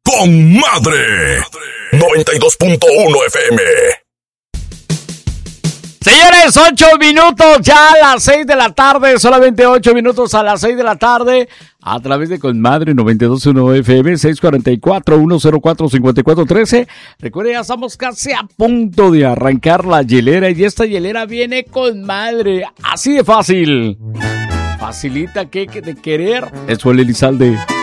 con madre. 92.1 FM. Señores, 8 minutos ya a las 6 de la tarde, solamente 8 minutos a las 6 de la tarde, a través de Conmadre 92.1 FM, 644-104-5413. Recuerden, ya estamos casi a punto de arrancar la hielera y esta hielera viene con madre, así de fácil. Facilita que de querer, es Joel Elizalde.